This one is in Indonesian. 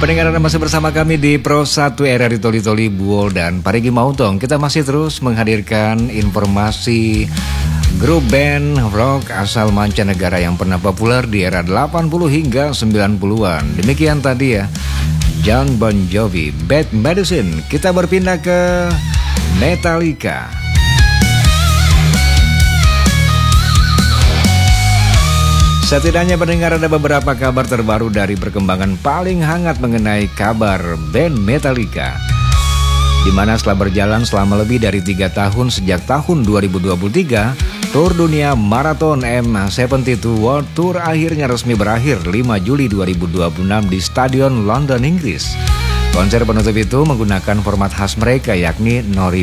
Pendengar Anda masih bersama kami di Pro 1 RRI Toli-Toli Buol dan Parigi Mautong. Kita masih terus menghadirkan informasi grup band rock asal mancanegara yang pernah populer di era 80 hingga 90-an. Demikian tadi ya, Jon Bon Jovi, Bad Medicine. Kita berpindah ke Metallica. Setidaknya pendengar ada beberapa kabar terbaru dari perkembangan paling hangat mengenai kabar band Metallica, di mana setelah berjalan selama lebih dari 3 tahun sejak tahun 2023, tur dunia Marathon M72 World Tour akhirnya resmi berakhir 5 Juli 2026 di Stadion London, Inggris. Konser penutup itu menggunakan format khas mereka, yakni No